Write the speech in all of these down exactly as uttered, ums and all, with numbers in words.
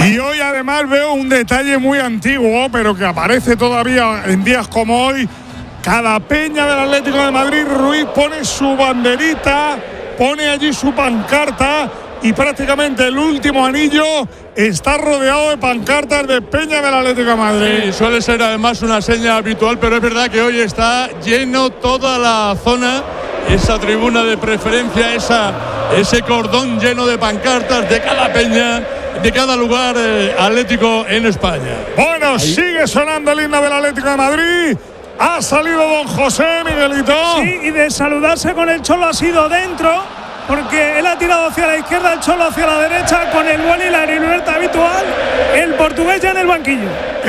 Y hoy además veo un detalle muy antiguo, pero que aparece todavía en días como hoy. Cada peña del Atlético de Madrid, Ruiz pone su banderita, pone allí su pancarta y prácticamente el último anillo está rodeado de pancartas de peña del Atlético de Madrid. Sí, suele ser además una seña habitual, pero es verdad que hoy está lleno toda la zona, esa tribuna de preferencia, esa, ese cordón lleno de pancartas de cada peña, de cada lugar eh, atlético en España. Bueno, ahí sigue sonando el himno del Atlético de Madrid. Ha salido don José, Miguelito. Sí, y de saludarse con el Cholo ha sido dentro, porque él ha tirado hacia la izquierda, el Cholo hacia la derecha, con el vuelo y la libertad habitual. El portugués ya en el banquillo.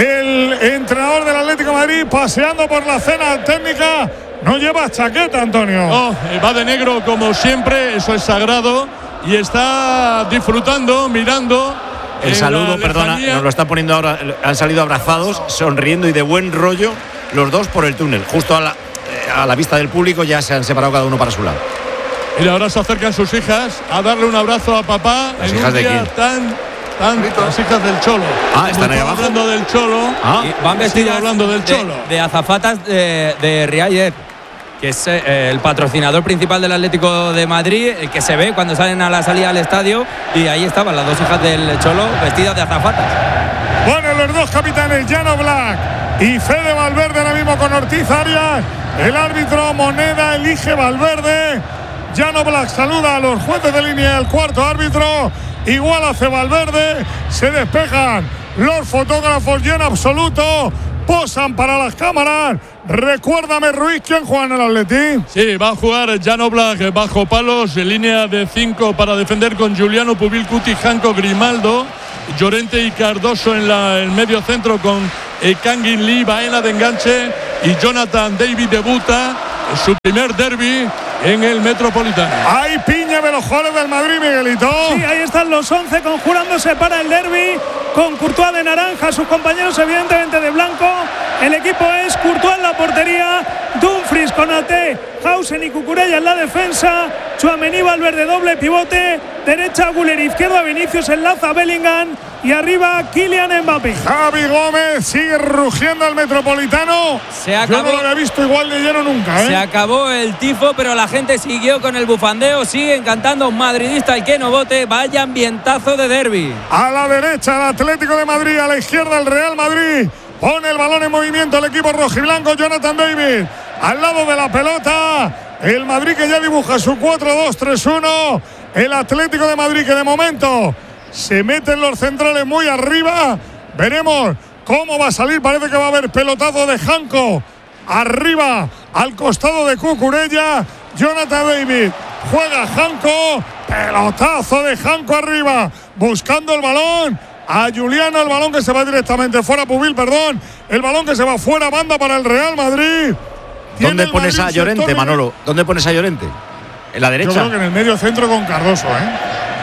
El entrenador del Atlético de Madrid paseando por la cena técnica. No lleva chaqueta, Antonio. No, va de negro como siempre, eso es sagrado. Y está disfrutando, mirando. El saludo, perdona, nos lo están poniendo ahora. Han salido abrazados, sonriendo y de buen rollo. Los dos por el túnel, justo a la, a la vista del público, ya se han separado cada uno para su lado. Y ahora se acercan sus hijas a darle un abrazo a papá. ¿Las en hijas un de día quién? Tan, tan, las hijas del Cholo. Ah, están ahí abajo. Hablando del Cholo. Ah, y van vestidas hablando del de, Cholo. de azafatas de, de Riayer, que es eh, el patrocinador principal del Atlético de Madrid, el que se ve cuando salen a la salida al estadio, y ahí estaban las dos hijas del Cholo vestidas de azafatas. Bueno, los dos capitanes, Llano Black y Fede Valverde, ahora mismo con Ortiz Arias. El árbitro Moneda elige Valverde. Llano Black saluda a los jueces de línea del cuarto árbitro. Igual hace Valverde. Se despejan los fotógrafos y en absoluto posan para las cámaras. Recuérdame, Ruiz, ¿quién juega en el Atleti? Sí, va a jugar Llano Black bajo palos, en línea de cinco para defender con Giuliano, Pubil, Cuti, Janco, Grimaldo, Llorente y Cardoso en la, el medio centro con eh, Kangin Lee, Baena de enganche y Jonathan David debuta su primer derbi en el Metropolitano. Hay piña de los jugadores del Madrid, Miguelito. Sí, ahí están los once conjurándose para el derbi, con Courtois de naranja, sus compañeros evidentemente de blanco. El equipo es Courtois en la portería, Dumfries, Konaté, Hausen y Cucurella en la defensa, Tchouaméni, Valverde doble pivote, derecha Güler, izquierda Vinicius, enlaza Bellingham y arriba Kylian Mbappé. Javi Gómez sigue rugiendo al Metropolitano. Se acabó, Yo no lo había visto igual de lleno nunca, ¿eh? Se acabó el tifo, pero la gente siguió con el bufandeo, siguen cantando madridista el que no vote. Vaya ambientazo de derbi. A la derecha el Atlético de Madrid, a la izquierda el Real Madrid. Pone el balón en movimiento el equipo rojiblanco, Jonathan David. Al lado de la pelota, el Madrid que ya dibuja su cuatro dos tres uno. El Atlético de Madrid que de momento se meten los centrales muy arriba. Veremos cómo va a salir. Parece que va a haber pelotazo de Janco. Arriba, al costado de Cucurella. Jonathan David. Juega Janco. Pelotazo de Janco arriba. Buscando el balón. A Giuliano, el balón que se va directamente fuera. Pubil, perdón. El balón que se va fuera. Banda para el Real Madrid. ¿Dónde pones a Llorente, Manolo? ¿Dónde pones a Llorente? ¿En la derecha? Yo creo que en el medio centro con Cardoso, ¿eh?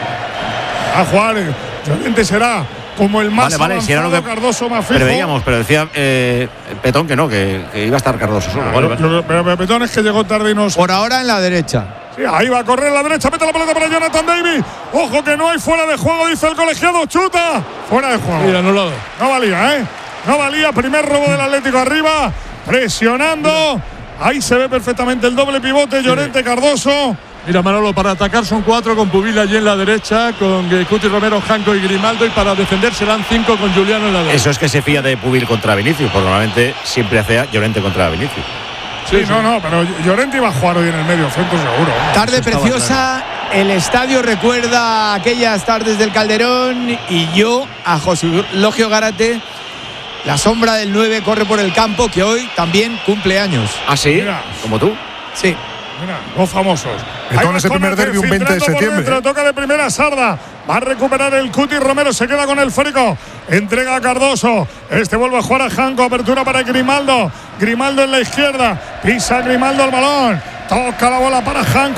A jugar, Llorente será como el más vale, vale, si era lo que Cardoso más fijo. Preveíamos, pero decía eh, Petón que no, que, que iba a estar Cardoso solo. Vale, vale. Pero, pero Petón es que llegó tarde y no. Por ahora en la derecha. Sí, ahí va a correr en la derecha, mete la pelota para Jonathan David. Ojo que no hay fuera de juego, dice el colegiado, chuta. Fuera de juego. Sí, anulado. No valía, ¿eh? No valía, primer robo del Atlético arriba, presionando. Ahí se ve perfectamente el doble pivote, Llorente, Cardoso. Mira, Manolo, para atacar son cuatro con Pubil allí en la derecha, con Cuti, Romero, Janco y Grimaldo, y para defender serán cinco con Giuliano en la derecha. Eso es que se fía de Pubil contra Vinicius, porque normalmente siempre hace Llorente contra Vinicius. Sí, sí, no, no, pero Llorente iba a jugar hoy en el medio centro seguro. Tarde preciosa, el estadio recuerda aquellas tardes del Calderón y yo a José Logio Gárate. La sombra del nueve corre por el campo, que hoy también cumple años. ¿Ah, sí? Mira. ¿Como tú? Sí. Mira, dos famosos. Con ese primer derbi un veinte de septiembre. Dentro, toca de primera Sarda. Va a recuperar el Cuti. Romero se queda con el Frico. Entrega a Cardoso. Este vuelve a jugar a Janco. Apertura para Grimaldo. Grimaldo en la izquierda. Pisa Grimaldo el balón. Toca la bola para Janco.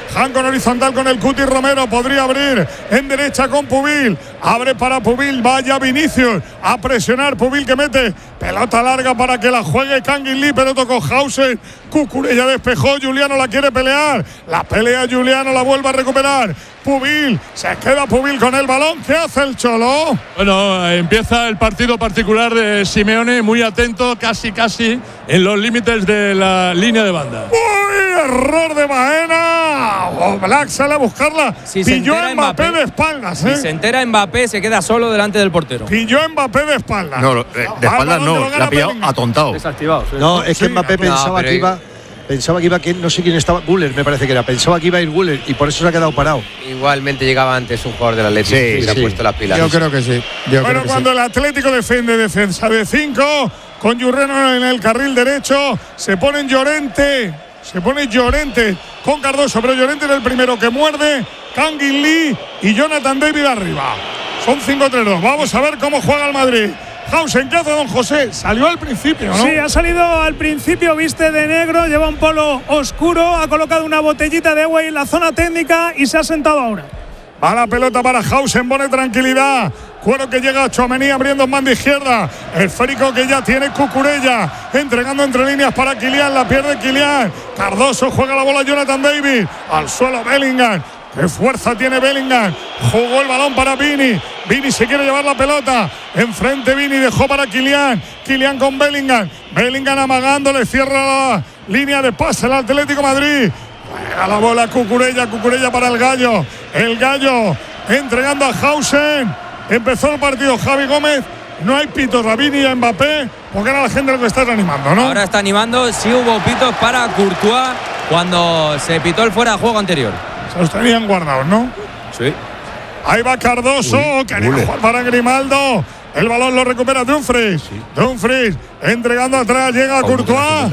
Hanco en horizontal con el Cuti Romero. Podría abrir en derecha con Pubil. Abre para Pubil. Vaya Vinicius a presionar. Pubil que mete pelota larga para que la juegue Kangin Lee, pero tocó Hausen. Cucurella despejó. Juliano la quiere pelear. La pelea Juliano, la vuelve a recuperar. Pubil, se queda Pubil con el balón. ¿Qué hace el Cholo? Bueno, empieza el partido particular de Simeone, muy atento, casi casi en los límites de la línea de banda. ¡Uy! Error de Baena. Oh, Black sale a buscarla. Si Pilló a Mbappé, Mbappé de espaldas. ¿eh? Si se entera Mbappé, se queda solo delante del portero. Pilló Mbappé de espaldas. No, de, de espaldas no, la ha pillado atontado. Desactivado. Sí. No, es que Sí, Mbappé pensaba no, que iba. Pensaba que iba, que no sé quién estaba, Guller me parece que era, pensaba que iba a ir Guller y por eso se ha quedado parado. Igualmente llegaba antes un jugador del Atlético Sí, y hubiera sí. puesto las pilas. Yo creo que sí. Yo Bueno, creo que cuando sí. el Atlético defiende defensa de cinco, con Yurreno en el carril derecho, se pone Llorente, se pone Llorente con Cardoso, pero Llorente era el primero que muerde, Kangin Lee y Jonathan David arriba. Son cinco tres dos. Vamos a ver cómo juega el Madrid. Hausen, ¿qué hace don José? Salió al principio, ¿no? Sí, ha salido al principio, viste de negro, lleva un polo oscuro, ha colocado una botellita de agua en la zona técnica y se ha sentado ahora. Va la pelota para Hausen, pone tranquilidad. Cuero que llega a Tchouaméni abriendo en banda izquierda. Esférico que ya tiene Cucurella. Entregando entre líneas para Kylian. La pierde Kylian. Cardoso juega la bola Jonathan David. Al suelo Bellingham. ¡Qué fuerza tiene Bellingham! Jugó el balón para Vini. Vini se quiere llevar la pelota. Enfrente Vini, dejó para Kylian. Kylian con Bellingham. Bellingham amagándole, cierra la línea de pase el Atlético Madrid. Juega la bola Cucurella, Cucurella para el Gallo. El Gallo entregando a Hausen. Empezó el partido Javi Gómez. No hay pitos a Vini y a Mbappé, porque era la gente lo que está animando, ¿no? Ahora está animando, sí hubo pitos para Courtois cuando se pitó el fuera de juego anterior. Se los tenían guardados, ¿no? Sí. Ahí va Cardoso, Uy, quería Guller. jugar para Grimaldo. El balón lo recupera Dumfries. Sí. Dumfries entregando atrás, llega Courtois.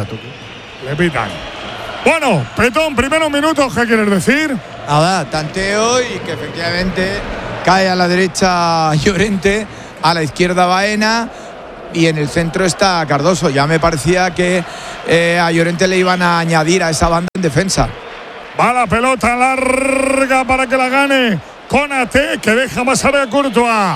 Le pitan. Bueno, Petón, primeros minutos, ¿qué quieres decir? Nada, tanteo y que efectivamente cae a la derecha Llorente, a la izquierda Baena y en el centro está Cardoso. Ya me parecía que eh, a Llorente le iban a añadir a esa banda en defensa. Va la pelota larga para que la gane Konaté, que deja pasar a Courtois.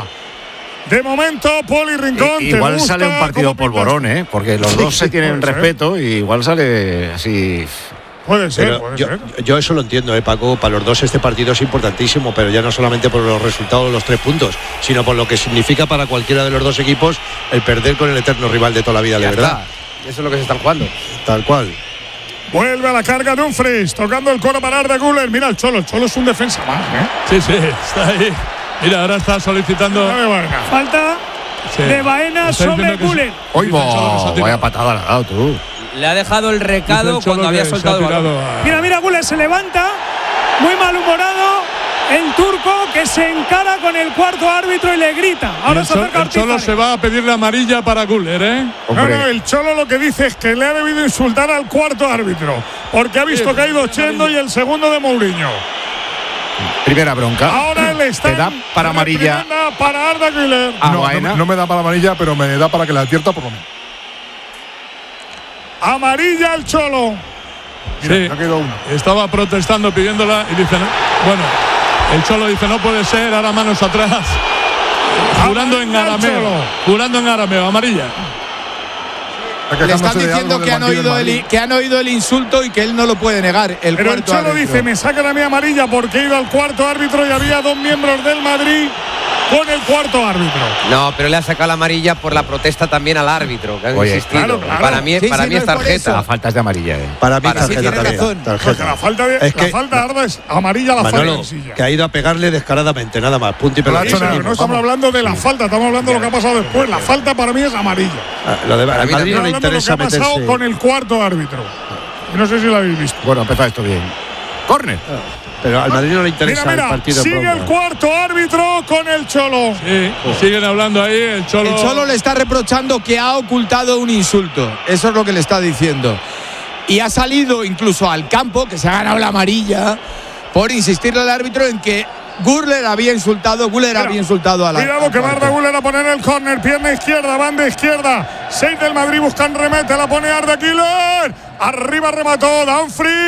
De momento, Poli Rincón. I, igual ¿te gusta sale un partido polvorón, ¿eh? Porque los Sí, dos se sí, tienen puede ser. respeto y igual sale así. Puede ser, Pero puede yo, ser. yo eso lo entiendo, ¿eh, Paco? Para los dos este partido es importantísimo, pero ya no solamente por los resultados de los tres puntos, sino por lo que significa para cualquiera de los dos equipos el perder con el eterno rival de toda la vida, de Ya verdad. está. Eso es lo que se están jugando. Tal cual. Vuelve a la carga Dumfries, tocando el coro para Arda Güler. Mira el Cholo, el Cholo es un defensa más, ¿eh? Sí, sí, está ahí. Mira, ahora está solicitando. Dale, Baena. Falta Sí. de Baena Está sobre diciendo que Güler. ¡Oy, Dice el Cholo que se ha bo! tirado. Vaya patada le ha dado tú. Le ha dejado el Dice recado el Cholo cuando había que se ha soltado el balón. tirado a- Mira, mira, Güler se levanta, muy malhumorado. El turco que se encara con el cuarto árbitro y le grita. Ahora el, se Cholo, acerca el Cholo Ortiz. se va a pedirle amarilla para Güler, ¿eh? No, no, Hombre, el Cholo lo que dice es que le ha debido insultar al cuarto árbitro, porque ha visto Sí, que ha ido sí, Chendo y el segundo de Mourinho. primera bronca. Ahora él está. Te da para amarilla para Arda Güler. a no, Baena. no, no me da para amarilla, pero me da para que la advierta por lo menos. Amarilla al Cholo. Mira, Sí. ya quedó uno. Estaba protestando, pidiéndola y dice, no. Bueno, el Cholo dice, no puede ser, ahora manos atrás. Jurando en Amarilla al arameo. Cholo. Jurando en arameo, amarilla. Le Está están quejándose de diciendo algo que del han, banquillo del oído el, Madrid. que han oído el insulto y que él no lo puede negar. El Pero el cuarto Cholo árbitro. dice, me sacan a mí amarilla porque he ido al cuarto árbitro y había dos miembros del Madrid con el cuarto árbitro. No, pero le ha sacado la amarilla por la protesta también al árbitro, que han Oye, insistido. claro, claro. Para mí, Sí, para sí, mí no es es por tarjeta. La falta es de amarilla, ¿eh? Para mí Para- sí, tarjeta tiene también. razón. Porque Tarjeta. la falta de, Es la que- falta de Arda es amarilla la Manolo, falta de silla. que ha ido a pegarle descaradamente, nada más. Punto y Pero pelota. ha Sí, hecho pero nada, no estamos vamos. hablando de la falta, estamos hablando de lo que ha pasado después. La falta para mí es amarilla. Ah, Lo de Para al mí Madrid también. no le Estamos hablando de lo que interesa ha pasado meterse. con el cuarto árbitro. Y no sé si lo habéis visto. Bueno, empezó esto bien. Córner. Pero al Madrid no le Mira, interesa el mira, partido. en sigue el bronca. cuarto árbitro con el Cholo. Sí, siguen hablando ahí, el Cholo. El Cholo le está reprochando que ha ocultado un insulto. Eso es lo que le está diciendo. Y ha salido incluso al campo, que se ha ganado la amarilla, por insistirle al árbitro en que Güler había insultado, Güler Mira, había insultado a la. Cuidado que va Arda Güler a poner el córner, pierna izquierda, banda izquierda. Seis del Madrid buscan remete, la pone Arda Güler. Arriba remató Dumfries.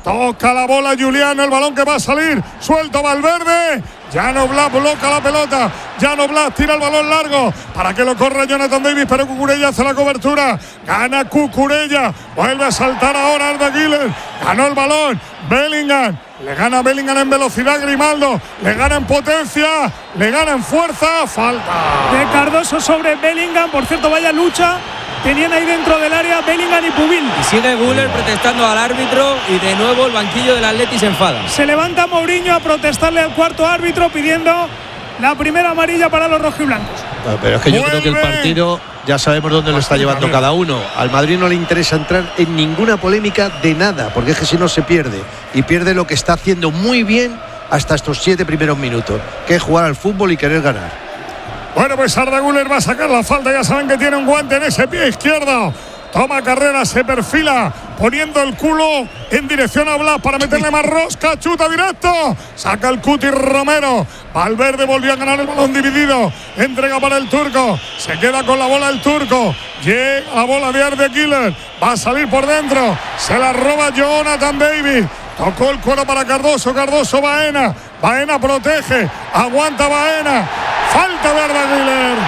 Toca la bola Juliano, el balón que va a salir. Suelto Valverde. Jan Oblak bloca la pelota. Jan Oblak tira el balón largo para que lo corra Jonathan Davis, pero Cucurella hace la cobertura. Gana Cucurella. Vuelve a saltar ahora Arda Güler. Ganó el balón. Bellingham. Le gana Bellingham en velocidad Grimaldo. Le gana en potencia. Le gana en fuerza. Falta de Cardoso sobre Bellingham. Por cierto, vaya lucha tenían ahí dentro del área Bellingham y Pubil. Y sigue Güler protestando al árbitro y de nuevo el banquillo del Atleti se enfada. Se levanta Mourinho a protestarle al cuarto árbitro pidiendo la primera amarilla para los rojiblancos. No, pero es que yo ¡Vuelve! creo que el partido ya sabemos dónde lo está llevando cada uno. Al Madrid no le interesa entrar en ninguna polémica de nada, porque es que si no se pierde. Y pierde lo que está haciendo muy bien hasta estos siete primeros minutos, que es jugar al fútbol y querer ganar. Bueno, pues Arda Güler va a sacar la falta. Ya saben que tiene un guante en ese pie izquierdo. Toma carrera, se perfila, poniendo el culo en dirección a Blas para meterle más rosca. Chuta directo. Saca el Cuti Romero. Valverde volvió a ganar el balón dividido. Entrega para el turco. Se queda con la bola el turco. Llega la bola de Arda Güler. Va a salir por dentro. Se la roba Jonathan Davis. Tocó el cuero para Cardoso. Cardoso Baena. Baena protege. Aguanta Baena. Falta de Arda Güler.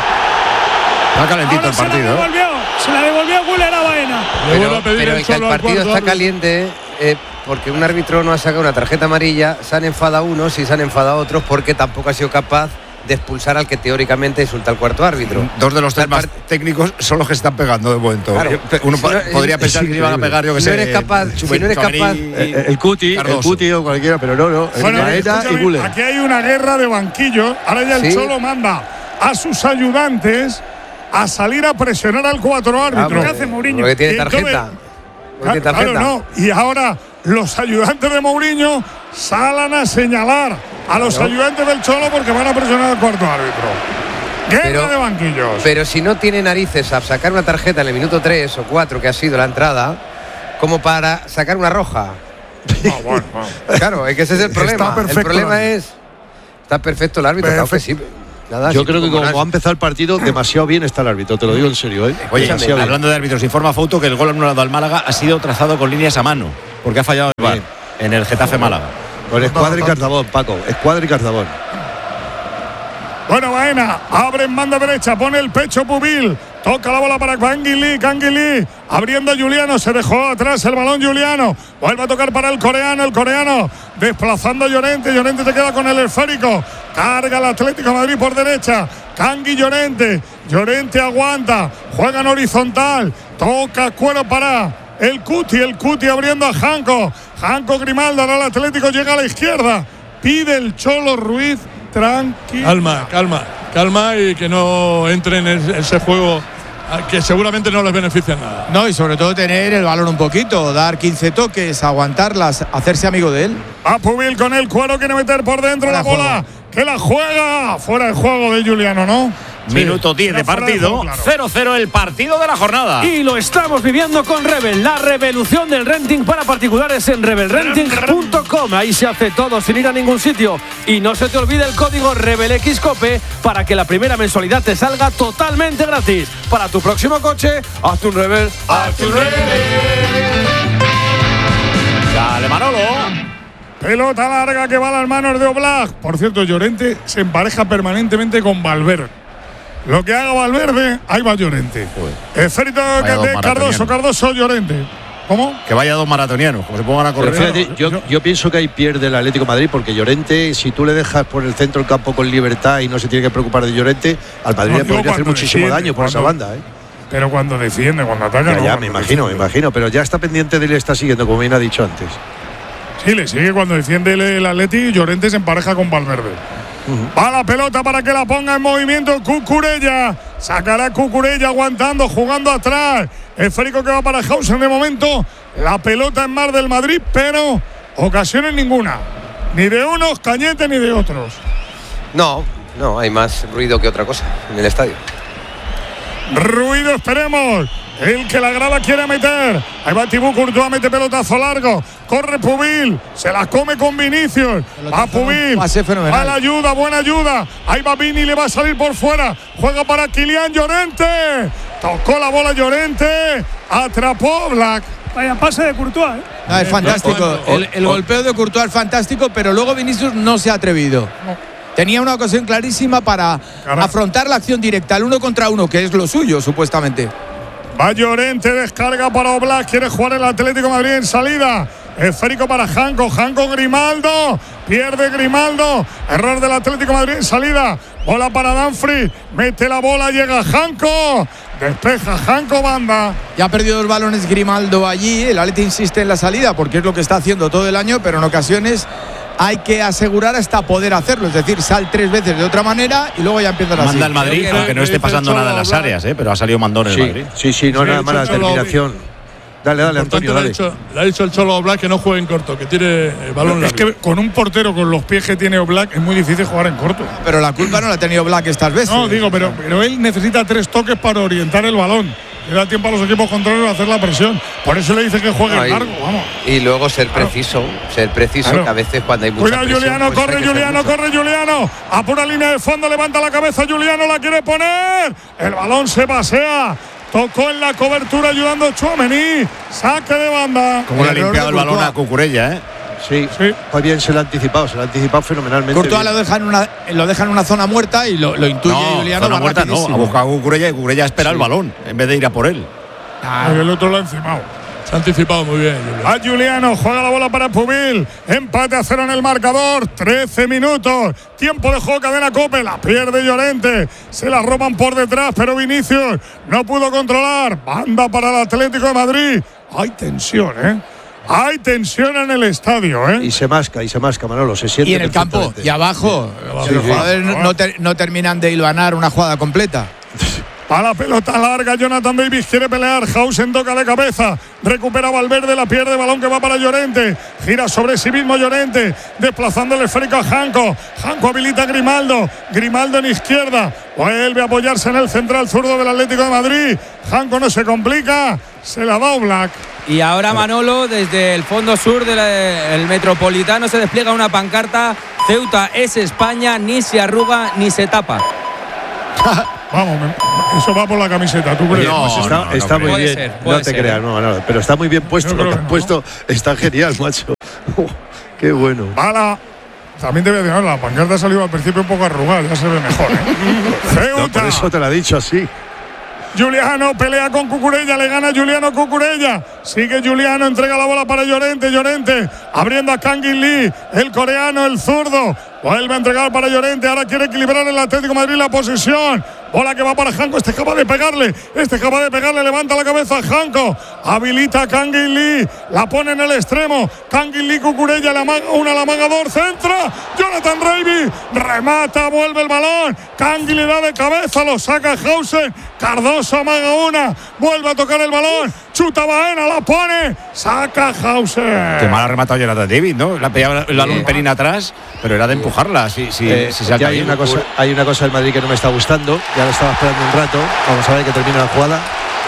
Está calentito Ahora el partido. Se la devolvió, se la devolvió Güler a Baena. Pero, pero es que el partido está caliente eh, porque un árbitro no ha sacado una tarjeta amarilla. Se han enfadado unos y se han enfadado otros porque tampoco ha sido capaz de expulsar al que teóricamente insulta al cuarto árbitro. Dos de los tres más técnicos son los que se están pegando de momento. Claro, Uno si no, podría es, pensar es que iban a pegar, yo que si sé. no eres capaz, si no eres capaz El, el Cuti, el Cuti o cualquiera, pero no, no. Bueno, Baena y Güler. aquí hay una guerra de banquillos. Ahora ya el Sí. Cholo manda a sus ayudantes a salir a presionar al cuatro árbitro. ¿Qué hace Mourinho? Porque tiene Y entonces- tarjeta. Porque tiene Claro, tarjeta. no. Y ahora los ayudantes de Mourinho salen a señalar a los Claro. ayudantes del Cholo porque van a presionar al cuarto árbitro. Guerra Pero- de banquillos. Pero si no tiene narices a sacar una tarjeta en el minuto tres o cuatro que ha sido la entrada, como para sacar una roja. Ah, bueno, bueno. Claro, es que ese es el Está problema. perfecto El problema el es. Está perfecto el árbitro, claro que sí. Nada, Yo sí, creo que como como no- ha empezado el partido, demasiado bien está el árbitro, te lo digo en serio, ¿eh? Oye, Demasiado bien. hablando de árbitros, informa Fouto que el gol anulado al Málaga ha sido trazado con líneas a mano, porque ha fallado el V A R en el Getafe Málaga. Con Escuadra y Cardabón, Paco. Escuadra y Cardabón. Bueno, Baena abre en banda derecha, pone el pecho Pubil, toca la bola para Canguilí, Canguilí, abriendo a Juliano, se dejó atrás el balón Juliano, vuelve a tocar para el coreano, el coreano desplazando a Llorente, Llorente se queda con el esférico, carga el Atlético de Madrid por derecha, Cangui Llorente, Llorente aguanta, juega en horizontal, toca cuero para el Cuti, el Cuti abriendo a Janco, Janco Grimaldo, ahora el Atlético llega a la izquierda, pide el Cholo Ruiz. Tranquilo. Calma, calma, calma y que no entren en ese juego que seguramente no les beneficia nada. No, y sobre todo tener el balón un poquito, dar quince toques, aguantarlas, hacerse amigo de él. A Pubil con el cuero, quiere meter por dentro Fuera la bola. juego. Que la juega. Fuera de juego de Juliano, ¿no? Minuto diez de Era fuera de partido, juego, claro. cero cero el partido de la jornada. Y lo estamos viviendo con Rebel, la revolución del renting para particulares en rebel renting punto com. Ahí se hace todo sin ir a ningún sitio. Y no se te olvide el código RebelXCOPE para que la primera mensualidad te salga totalmente gratis. Para tu próximo coche, hazte un Rebel. Hazte un Rebel. Dale, Manolo. Pelota larga que va a las manos de Oblak. Por cierto, Llorente se empareja permanentemente con Valverde. Lo que haga Valverde, ahí va Llorente. Esférito Vaya dos de Cardoso, maratonianos. Cardoso, Llorente. ¿Cómo? Que vaya dos maratonianos, como se pongan a Pero correr. fíjate, yo, yo pienso que ahí pierde el Atlético de Madrid porque Llorente, si tú le dejas por el centro del campo con libertad y no se tiene que preocupar de Llorente, al Madrid No, le digo podría hacer cuando muchísimo defiende, daño por esa cuando- banda, ¿eh? Pero cuando defiende, cuando ataca. Ya, no, ya, cuando me imagino, me defiende. imagino, pero ya está pendiente de él, está siguiendo, como bien ha dicho antes. Sí, le sigue cuando defiende el, el Atleti. Llorente se empareja con Valverde. Va la pelota para que la ponga en movimiento Cucurella. Sacará Cucurella aguantando, jugando atrás. Esférico que va para Hausen de momento. La pelota en mar del Madrid, pero ocasiones ninguna. Ni de unos cañetes ni de otros. No, no, hay más ruido que otra cosa en el estadio. Ruido, esperemos. El que la grada quiere meter. Ahí va Thibaut Courtois, mete pelotazo largo. Corre Pubil. Se la come con Vinicius. Va Pubil. Pase fenomenal. Va la ayuda, buena ayuda. Ahí va Vini, le va a salir por fuera. Juega para Kylian Llorente. Tocó la bola Llorente. Atrapó Black. Vaya pase de Courtois, ¿eh? No, es fantástico. El, el golpeo de Courtois es fantástico, pero luego Vinicius no se ha atrevido. Tenía una ocasión clarísima para Caramba. afrontar la acción directa, el uno contra uno, que es lo suyo, supuestamente. Va Llorente, descarga para Oblak, quiere jugar el Atlético de Madrid en salida. Esférico para Janko, Janko Grimaldo, pierde Grimaldo, error del Atlético de Madrid en salida, bola para Dumfries, mete la bola, llega Janko, despeja Janko, banda. Ya ha perdido dos balones Grimaldo allí, el Atleti insiste en la salida porque es lo que está haciendo todo el año, pero en ocasiones hay que asegurar hasta poder hacerlo, es decir, sal tres veces de otra manera y luego ya empieza a Manda el Madrid, que aunque no esté pasando nada en las áreas, ¿eh? Pero ha salido mandón el sí, Madrid. Sí, sí, no es nada mala terminación. Dale, dale, Antonio, dale. Le ha, dicho, le ha dicho el Cholo Oblak que no juegue en corto, que tire el balón. Es que con un portero con los pies que tiene Oblak es muy difícil jugar en corto. Pero la culpa no la ha tenido Oblak estas veces. No, digo, pero, pero él necesita tres toques para orientar el balón. Le da tiempo a los equipos contrarios a hacer la presión. Por eso le dice que juegue no, y, largo, vamos. Y luego ser preciso, claro. ser preciso, claro. que a veces cuando hay mucha Cuidado, presión, Juliano, pues corre Juliano, corre Juliano. A pura línea de fondo, levanta la cabeza Juliano, la quiere poner. El balón se pasea. Tocó en la cobertura ayudando a Tchouaméni. Saque de banda. Como le ha limpiado el balón a Cucurella, ¿eh? Sí, sí, muy bien, se lo ha anticipado, se lo ha anticipado fenomenalmente. Courtois lo deja en una, lo deja en una zona muerta y lo, lo intuye no, Juliano. Zona muerta no, ha buscado a Cucurella y Cucurella espera sí. el balón en vez de ir a por él. Ah, el otro lo ha encimado. Se ha anticipado muy bien, Juliano. A Juliano, juega la bola para Pubil. Empate a cero en el marcador. trece minutos. Tiempo de juego, cadena Cope. La pierde Llorente. Se la roban por detrás, pero Vinicius no pudo controlar. Banda para el Atlético de Madrid. Hay tensión, ¿eh? Hay tensión en el estadio, ¿eh? Y se masca, y se masca, Manolo. Se siente. Y en el campo, y abajo. Sí, los jugadores sí. no, ter, no terminan de hilvanar una jugada completa. A la pelota larga, Jonathan Davis quiere pelear. Hausen toca de cabeza. Recupera Valverde, la pierde. Balón que va para Llorente. Gira sobre sí mismo Llorente. Desplazando el esférico a Janko. Janko habilita a Grimaldo. Grimaldo en izquierda. Vuelve a apoyarse en el central zurdo del Atlético de Madrid. Janko no se complica. Se la da Oblak. Y ahora Manolo, desde el fondo sur del Metropolitano, se despliega una pancarta. Ceuta es España, ni se arruga ni se tapa. Vamos, eso va por la camiseta, ¿tú crees? No, pues está, no, no, está no muy bien. Ser, no te ser, creas, ¿eh? no, no, pero está muy bien puesto. Lo que han no. puesto está genial, macho. Oh, qué bueno. Bala. También te voy a decir, la pancarta ha salido al principio un poco arrugada, ya se ve mejor, ¿eh? Ceuta. No, por eso te lo he dicho así. Juliano pelea con Cucurella, le gana Juliano Cucurella. Sigue Juliano, entrega la bola para Llorente. Llorente abriendo a Kangin Lee, el coreano, el zurdo. Vuelve a entregar para Llorente. Ahora quiere equilibrar el Atlético de Madrid la posesión. Bola que va para Janko. Este es capaz de pegarle. Este es capaz de pegarle. Levanta la cabeza a Janko. Habilita a Kangin Lee. La pone en el extremo. Kangin Lee, Cucurella. La maga una, la maga dos. Centra. Jonathan Reiby. Remata. Vuelve el balón. Kangin le da de cabeza. Lo saca Hausen. Cardoso amaga una. Vuelve a tocar el balón. Chuta Baena. La pone. Saca Hausen. Qué mal ha rematado Jonathan David, ¿no? La pillaba el balón un pelín atrás, pero era de empujarla. Si, si, eh, si salta hay, una cosa, hay una cosa del Madrid que no me está gustando. Ya lo estaba esperando un rato. Vamos a ver que termina la jugada.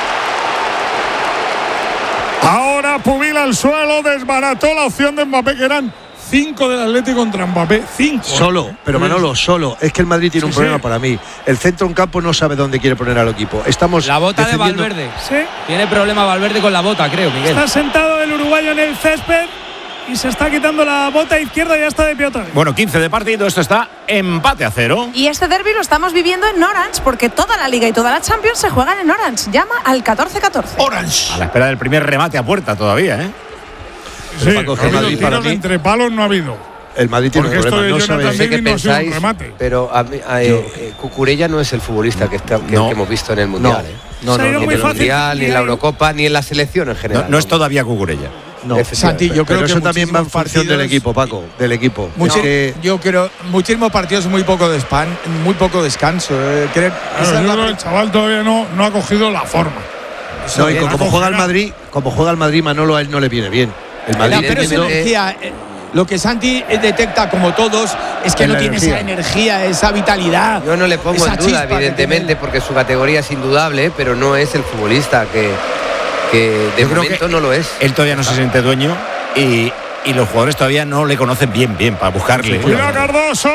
Ahora Pubil al suelo. Desbarató la opción de Mbappé, que eran cinco del Atlético contra Mbappé. Cinco. Solo, pero Manolo, solo. Es que el Madrid tiene sí, un problema sí. para mí. El centro en campo no sabe dónde quiere poner al equipo. Estamos la bota defendiendo... de Valverde. Sí. Tiene problema Valverde con la bota, creo, Miguel. Está sentado el uruguayo en el césped y se está quitando la bota izquierda y ya está de pie otra vez. Bueno, quince de partido, esto está empate a cero. Y este derbi lo estamos viviendo en Orange, porque toda la Liga y toda la Champions se juegan en Orange. Llama al catorce catorce. Orange. A la espera del primer remate a puerta todavía, ¿eh? Sí, no ha habido tiros entre palos, no ha habido. El Madrid tiene porque un problema, no sabe. sé qué pensáis, pero a, a, a, eh, Cucurella no es el futbolista que, está, que, no. que hemos visto en el Mundial. No, ¿eh? no, no, no, ni no, en el Mundial, ni en la Eurocopa, ni en la selección en general. No, no es todavía Cucurella. No, Santi, yo creo pero que eso también va en función del equipo, Paco, del equipo. Mucho, no, que yo creo muchísimos partidos, muy poco de span, muy poco descanso. Eh, creo, claro, yo creo que el chaval todavía no, no ha cogido la forma. No, y como, como juega el Madrid, como juega el Madrid, Manolo a él no le viene bien. El Madrid, pero es energía. Eh, lo que Santi detecta, como todos, es que no tiene energía. esa energía, esa vitalidad. Yo no le pongo en duda, evidentemente, porque su categoría es indudable, pero no es el futbolista que, que de Yo momento creo que no lo es. Él todavía no se siente dueño y, y los jugadores todavía no le conocen bien, bien, para buscarle. ¡Mira Cardoso!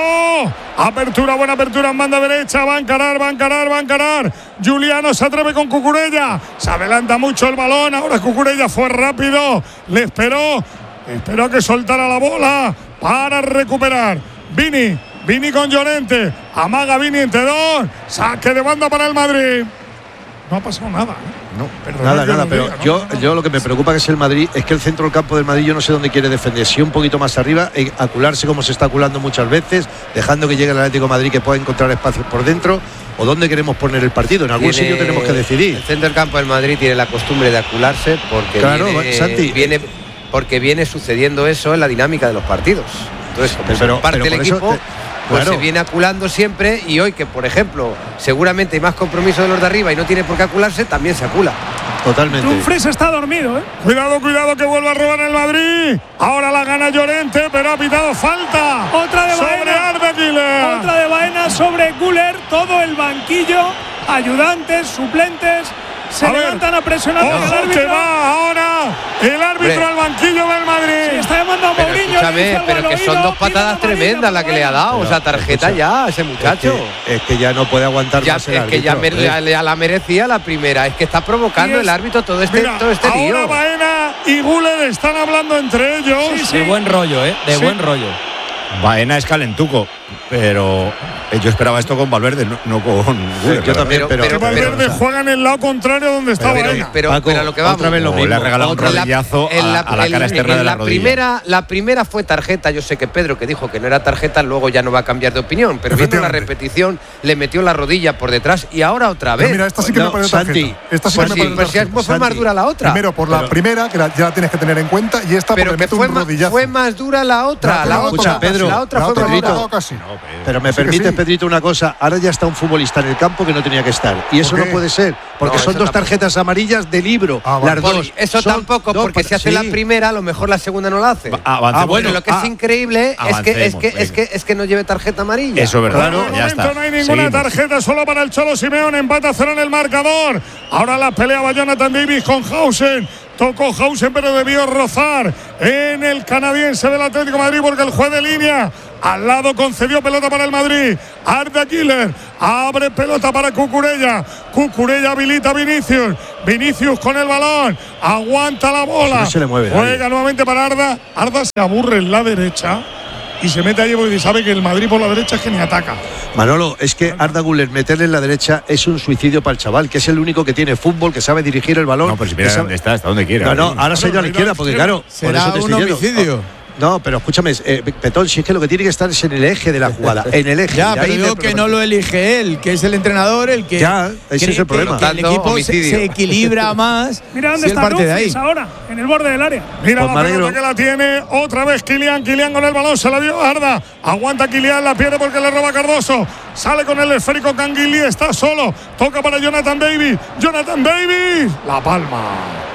Apertura, buena apertura en banda derecha. Va a encarar, va a encarar, va a encarar. Juliano se atreve con Cucurella. Se adelanta mucho el balón. Ahora Cucurella fue rápido. Le esperó. Esperó que soltara la bola para recuperar. Vini. Vini con Llorente. Amaga Vini entre dos. Saque de banda para el Madrid. No ha pasado nada, ¿eh? No, nada, nada, pero diga, ¿no? yo, yo lo que me preocupa que es el Madrid, es que el centro del campo del Madrid yo no sé dónde quiere defender, si un poquito más arriba, e acularse como se está aculando muchas veces, dejando que llegue el Atlético de Madrid que pueda encontrar espacios por dentro, o dónde queremos poner el partido, en algún tiene, sitio tenemos que decidir. El centro del campo del Madrid tiene la costumbre de acularse porque claro, viene, Santi, viene, porque viene sucediendo eso en la dinámica de los partidos. Entonces, pero, pero, parte pero del equipo... Te, Pues claro. se viene aculando siempre y hoy que, por ejemplo, seguramente hay más compromiso de los de arriba y no tiene por qué acularse, también se acula. Totalmente. Dumfries está dormido, ¿eh? Cuidado, cuidado que vuelva a robar el Madrid. Ahora la gana Llorente, pero ha pitado falta. Otra de sobre Baena. Arda Güler. Otra de Baena sobre Güler. Todo el banquillo, ayudantes, suplentes, se a levantan ver, a presionar ojo al árbitro. que va ahora el árbitro Hombre. al banquillo del Madrid. Sí, está llamando a Pero Mourinho. escúchame, pero que son dos patadas tremendas las que le ha dado. O sea, tarjeta ya a ese muchacho. Es que, es que ya no puede aguantar Ya, más el es árbitro, que ya, me, ¿eh? ya, ya la merecía la primera. Es que está provocando Y es- el árbitro todo este, Mira, todo este ahora lío. Baena y Güler están hablando entre ellos. Sí, sí. De buen rollo, ¿eh? De Sí. buen rollo. Baena es calentuco, pero yo esperaba esto con Valverde, no, no con Güler. Yo también, Pero- pero, Que Valverde juega en el lado contrario donde está Pero, Baena. pero, Paco, pero a lo que vamos. otra vez lo No, mismo. le ha regalado un En la- rodillazo en a, la- a la en- cara externa en de la, la rodilla. primera, la primera fue tarjeta. Yo sé que Pedro, que dijo que no era tarjeta, luego ya no va a cambiar de opinión. Pero viendo la Efectivamente. repetición, le metió la rodilla por detrás y ahora otra vez. No, mira, esta sí que No, me parece Santi, tarjeta. Esta sí pues que sí, me parece pues si tarjeta. fue más Santi, dura la otra. Primero por la Pero- primera, que la- ya la tienes que tener en cuenta, y esta pero porque que mete fue, un ma- rodillazo. fue más dura la otra. No, la pero otra, escucha, Pedro, la otra la fue otra más no dura. tocado casi. Pero me Sí que permite, sí. Pedrito, una cosa. Ahora ya está un futbolista en el campo que no tenía que estar. Y eso ¿Por no qué? puede ser. Porque No, son eso dos tampoco. tarjetas amarillas de libro. Ah, vale. las Por- dos. eso Son tampoco, dos porque pa- si hace sí. la primera, a lo mejor la segunda no la hace. Va, avancemos. Ah, bueno, Pero lo que es ah, increíble es que, es, avancemos, que, es, que, es que no lleve tarjeta amarilla. Eso es verdad, Por el ya momento está. no hay ninguna Seguimos. tarjeta, solo para el Cholo Simeone. Empata cero en el marcador. Ahora la pelea va Jonathan Davis con Hausen. Tocó Hausen, pero debió rozar en el canadiense del Atlético de Madrid porque el juez de línea al lado concedió pelota para el Madrid. Arda Güler abre pelota para Cucurella. Cucurella habilita a Vinicius. Vinicius con el balón. Aguanta la bola. No se le mueve Juega nadie. nuevamente para Arda. Arda se aburre en la derecha y se mete allí porque sabe que el Madrid por la derecha es que ni ataca. Manolo, es que Arda Güler meterle en la derecha es un suicidio para el chaval, que es el único que tiene fútbol, que sabe dirigir el balón. No, pero si que mira sabe- dónde está, está donde quiere. No, no, ahora se ha ido a la Bueno, izquierda, porque claro, por Será eso te un estoy diciendo. homicidio. No, pero escúchame, eh, Petón, si es que lo que tiene que estar es en el eje de la jugada, en el eje. Ya, Y pero ahí digo me- que no lo elige él, que es el entrenador el que. Ya, ese cree es el problema. Que, que el Dando equipo se, homicidio. se equilibra más. Mira dónde si él está parte de ahí. Dumfries ahora, en el borde del área. Mira Pues me la pelota alegro. que la tiene otra vez Kylian. Kylian con el balón, se la dio a Arda. Aguanta Kylian, la pierde porque le roba Cardoso. Sale con el esférico Canguilí, está solo. Toca para Jonathan Davis. Jonathan Davis. La palma.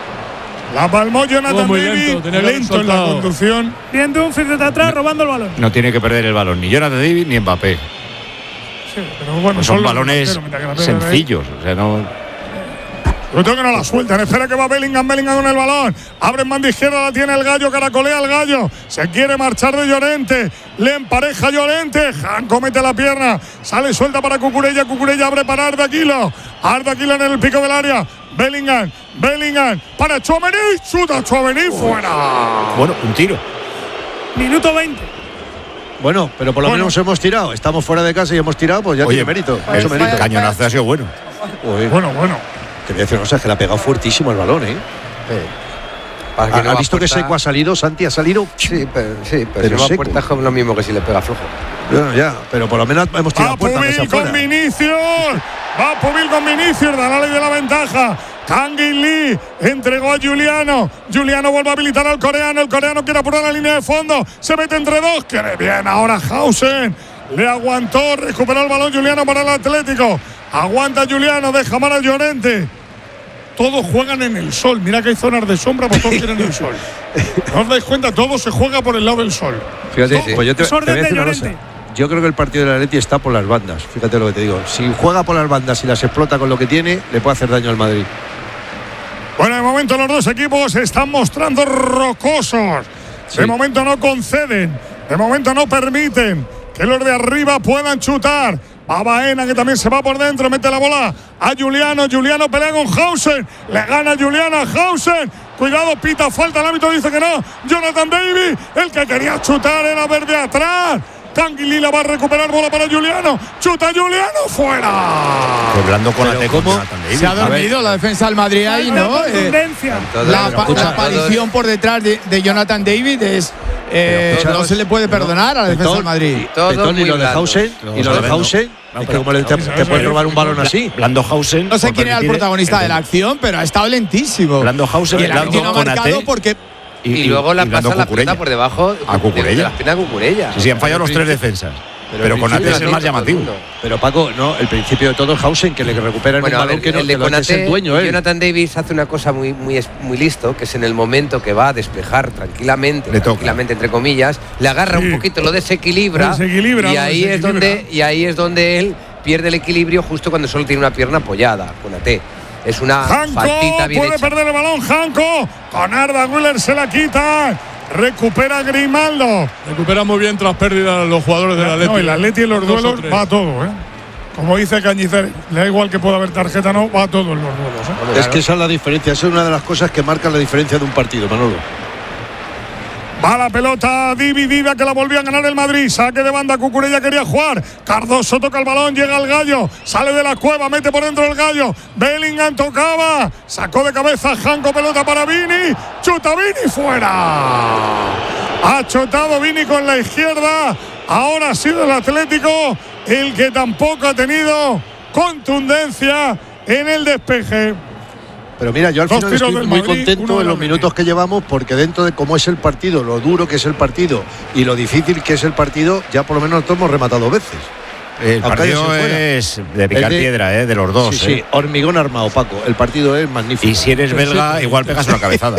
La palmó Jonathan Estuvo muy Davis. lento, tenía que haber Lento en la soltado. conducción. Bien Dumfries desde atrás robando el balón. No tiene que perder el balón ni Jonathan Davis ni Mbappé. Sí, pero bueno, Pues son los balones delanteros, mientras que la pierden ahí. sencillos. O sea, no. Yo tengo que no la sueltan. Espera que va Bellingham. Bellingham con el balón. Abre en banda izquierda. La tiene el gallo. Caracolea el gallo. Se quiere marchar de Llorente. Le empareja Llorente. Janko mete la pierna. Sale suelta para Cucurella. Cucurella abre para Arda Güler. Arda Güler en el pico del área. Bellingham. Bellingham. Para Tchouaméni. Chuta Tchouaméni. Fuera. Bueno, un tiro. Minuto veinte. Bueno, pero por lo Bueno. menos hemos tirado. Estamos fuera de casa y hemos tirado, pues ya Oye, tiene mérito. el, Mucho el mérito. cañonazo ha sido bueno. Uy, Bueno, bueno. te voy a decir una cosa, es que le ha pegado fuertísimo el balón, ¿eh? Para que ¿Ha, no ha va visto que puerta. Seco ha salido? Santi ha salido. Sí, pero, sí, pero, Pero si no va a seco. puerta es como lo mismo que si le pega flojo. Bueno, ya, pero por lo menos hemos tirado Va a puerta que sea Pubil con fuera. Vinicius. Va Pubil con Vinicius. Da la ley de la ventaja. Kangin Lee entregó a Juliano. Juliano vuelve a habilitar al coreano. El coreano quiere apurar la línea de fondo. Se mete entre dos. Quiere bien ahora Hausen. Le aguantó. Recuperó el balón Juliano para el Atlético. Aguanta Juliano. Deja mal a Llorente. Todos juegan en el sol. Mira que hay zonas de sombra, pues todos quieren el sol. ¿No os dais cuenta? Todo se juega por el lado del sol. Fíjate, Sí, sí. pues yo te, Es te voy orden a decir de una cosa. Llorente. Yo creo que el partido del Atleti está por las bandas. Fíjate lo que te digo. Si juega por las bandas y las explota con lo que tiene, le puede hacer daño al Madrid. Bueno, de momento los dos equipos se están mostrando rocosos. Sí. De momento no conceden. De momento no permiten que los de arriba puedan chutar. Va Baena, que también se va por dentro, mete la bola a Juliano. Juliano pelea con Hausen, le gana Juliano a Hausen. Cuidado, pita falta, el árbitro dice que no. Jonathan David, el que quería chutar era verde atrás. Canguilí la va a recuperar, bola para Juliano. Chuta Juliano, fuera. Hablando con Ate, ¿cómo? Se ha dormido la defensa del Madrid ahí, ¿no? Eh, la, la aparición por detrás de, de Jonathan David es. Eh, pero, no se le puede perdonar a la defensa del Madrid. Petón y lo de Hausen. Y lo de Hausen. Es que como te, te puedes robar un balón así. Blando Hausen. No sé quién era el protagonista de la acción, pero ha estado lentísimo. Blando Hausen. Y el árbitro no ha marcado porque. Y, y, y luego la pasa la pelota por debajo a Cucurella. De la espina de Cucurella. Sí, sí, han fallado los tres defensas. Pero, pero con Ate es el más llamativo. Pero Paco, no, el principio de todo es Hausen, que le recupera bueno, un balón el, que no el de que lo es el dueño. ¿eh? Jonathan Davis hace una cosa muy, muy, muy listo, que es en el momento que va a despejar tranquilamente, tranquilamente entre comillas, le agarra sí. un poquito, lo desequilibra, desequilibra y ahí desequilibra. es donde y ahí es donde él pierde el equilibrio justo cuando solo tiene una pierna apoyada con Ate. Es una Janko, faltita bien puede hecha. perder el balón Janko, con Arda Güler se la quita. Recupera Grimaldo. Recupera muy bien tras pérdida los jugadores del Atleti. No, el Atleti en los duelos va a todo, ¿eh? Como dice Cañicer, le da igual que pueda haber tarjeta, no, va a todo en los duelos. ¿eh? Es que esa es la diferencia, esa es una de las cosas que marcan la diferencia de un partido, Manolo. Va la pelota dividida que la volvió a ganar el Madrid. Saque de banda, Cucurella quería jugar. Cardoso toca el balón, llega el Gallo. Sale de la cueva, mete por dentro el Gallo. Bellingham tocaba. Sacó de cabeza Janko, pelota para Vini. Chuta Vini, fuera. Ha chutado Vini con la izquierda. Ahora ha sido el Atlético el que tampoco ha tenido contundencia en el despeje. Pero mira, yo al final estoy muy Madrid, contento en los minutos que llevamos porque dentro de cómo es el partido, lo duro que es el partido y lo difícil que es el partido, ya por lo menos lo hemos rematado dos veces. El partido es de picar de, piedra, ¿eh? De los dos. Sí, ¿eh? sí, hormigón armado, Paco. El partido es magnífico. Y si eres belga, sí, igual pegas una cabezada.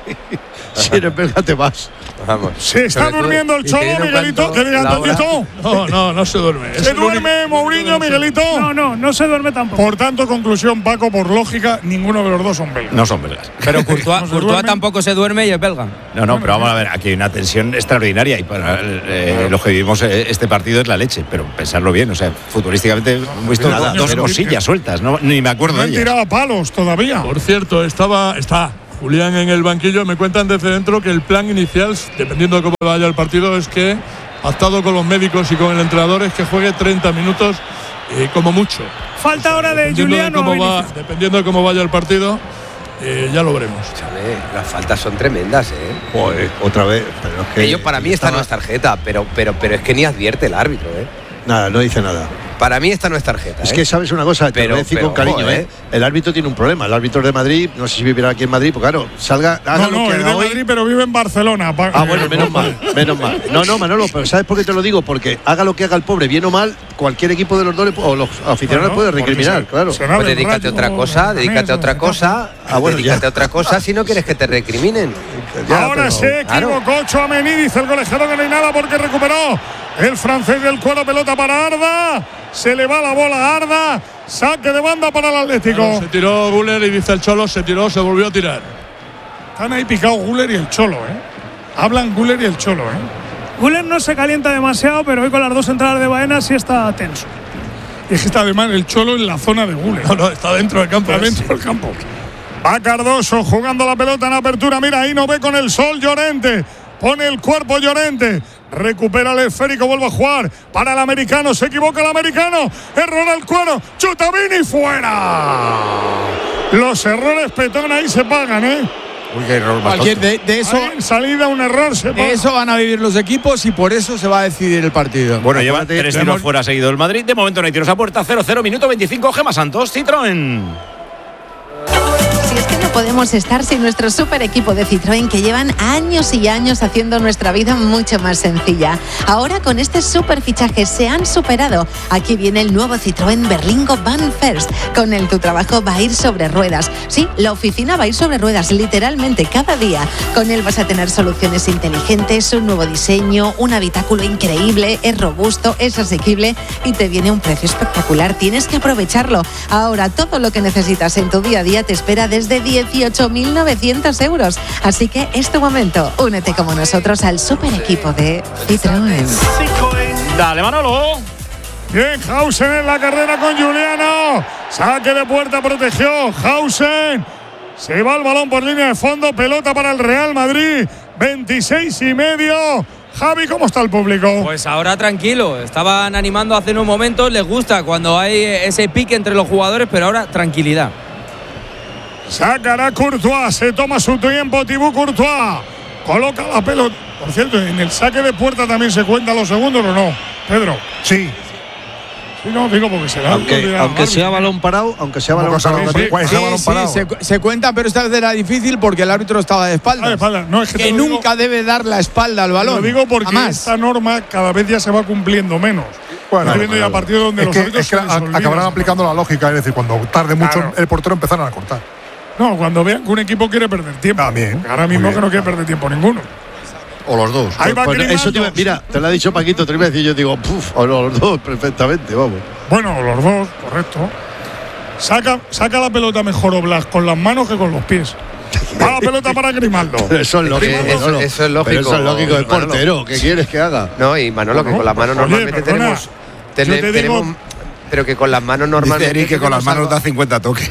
Si eres belga, te vas. Vamos. Se está Pero durmiendo el Cholo, Miguelito. ¿Qué digan, Tallito? No, no, no se duerme. ¿Se duerme Mourinho, Miguelito? No, no, no se duerme tampoco. Por tanto, conclusión, Paco, por lógica, ninguno de los dos son belgas. No son belgas. Pero Courtois, no Courtois tampoco se duerme y es belga. No, no, pero vamos a ver, aquí hay una tensión extraordinaria y para eh, los que vivimos este partido es la leche, pero pensarlo bien, o sea, futbolísticamente hemos visto nada, dos cosillas sueltas, no, ni me acuerdo no de ellas. No tiraba palos todavía. Por cierto, estaba está Julián en el banquillo. Me cuentan desde dentro que el plan inicial, dependiendo de cómo vaya el partido, es que, pactado con los médicos y con el entrenador, es que juegue treinta minutos eh, como mucho. Falta o sea, ahora de Juliano. De cómo va, dependiendo de cómo vaya el partido, eh, ya lo veremos. Chale, las faltas son tremendas, ¿eh? Joder, otra vez. Pero es que Ellos, para mí esta estaba... no es tarjeta, pero, pero, pero es que ni advierte el árbitro, ¿eh? Nada, no dice nada. Para mí esta no es tarjeta. Es ¿eh? que sabes una cosa, te pero, lo voy a decir pero, con cariño, joder, ¿eh? El árbitro tiene un problema. El árbitro de Madrid, no sé si vivirá aquí en Madrid, pues claro, salga, haga no, lo no, que es haga de hoy. Madrid, pero vive en Barcelona. Ah, bueno, menos mal, menos mal. No, no, Manolo, pero ¿sabes por qué te lo digo? Porque haga lo que haga el pobre, bien o mal, cualquier equipo de los dos o los aficionados no, puede recriminar, se, claro. Se pues dedícate a otra cosa, dedícate a otra cosa. Ah, bueno, dedícate a otra cosa si no quieres que te recriminen. Ya, Ahora pero, se equivocó claro. Chouameni, dice el colegiado que no hay nada porque recuperó el francés del cuero, pelota para Arda. Se le va la bola a Arda. Saque de banda para el Atlético. Claro, se tiró Güler y dice el Cholo, se tiró, se volvió a tirar. Están ahí picados Güler y el Cholo, ¿eh? Hablan Güler y el Cholo, ¿eh? Güler no se calienta demasiado, pero hoy con las dos entradas de Baena sí está tenso. Y es que está además el Cholo en la zona de Güler. No, no, está dentro del campo. Está dentro del campo. Va Cardoso jugando la pelota en apertura. Mira, ahí no ve con el sol Llorente. Pone el cuerpo Llorente. Recupera el esférico, vuelve a jugar para el americano. Se equivoca el americano. Error al cuero. Chuta Vini, fuera. Los errores Petón ahí se pagan, ¿eh? Uy, qué error Cualquier de, de eso en salida un error se paga. Eso van a vivir los equipos y por eso se va a decidir el partido. Bueno, lleva tres tiros hemos... fuera seguido el Madrid. De momento no hay tiros a puerta. cero cero, minuto veinticinco. Gemma Santos, Citroën. Si es que no podemos estar sin nuestro super equipo de Citroën que llevan años y años haciendo nuestra vida mucho más sencilla. Ahora con este super fichaje se han superado. Aquí viene el nuevo Citroën Berlingo Van First. Con él tu trabajo va a ir sobre ruedas. Sí, la oficina va a ir sobre ruedas literalmente cada día. Con él vas a tener soluciones inteligentes, un nuevo diseño, un habitáculo increíble, es robusto, es asequible y te viene un precio espectacular. Tienes que aprovecharlo. Ahora todo lo que necesitas en tu día a día te espera desde de dieciocho mil novecientos euros. Así que es tu momento. Únete como nosotros al super equipo de Citroën. Dale, Manolo. Bien, Hausen en la carrera con Juliano. Saque de puerta, protegió Hausen. Se va el balón por línea de fondo. Pelota para el Real Madrid. veintiséis y medio. Javi, ¿cómo está el público? Pues ahora tranquilo. Estaban animando hace unos momentos. Les gusta cuando hay ese pique entre los jugadores, pero ahora tranquilidad. Sacará Courtois. Se toma su tiempo Thibaut Courtois. Coloca la pelota. Por cierto, en el saque de puerta también se cuentan los segundos, ¿o no, Pedro? Sí. Sí, no, digo porque se da. Aunque, aunque sea balón parado, aunque sea balón parado. Sí, sí, sí, balón parado. Sí, se, se cuenta, pero esta vez era difícil porque el árbitro estaba de espaldas. Ah, de espaldas. No, es que, que nunca digo, debe dar la espalda al balón. Lo digo porque jamás. Esta norma cada vez ya se va cumpliendo menos. Bueno, estoy viendo ya partidos donde es los que, árbitros es que a, acabarán aplicando la lógica, es decir, cuando tarde mucho claro. el portero empezarán a cortar. No, cuando vean que un equipo quiere perder tiempo. También. Ahora mismo que no quiere perder tiempo ninguno. O los dos. Ahí va bueno, eso te iba, mira, te lo ha dicho Paquito tres veces y yo digo, puf, o los dos, perfectamente, vamos. Bueno, los dos, correcto. Saca, saca la pelota mejor Oblak con las manos que con los pies. Va la pelota para Grimaldo. Eso es lógico. Eso, eso es lógico. Pero eso es lógico del portero. ¿Qué quieres que haga? No, y Manolo, que con las manos Oye, normalmente perdona, tenemos. Ten, te tenemos digo, pero que con las manos normalmente. Dice Eric que con las manos da cincuenta toques.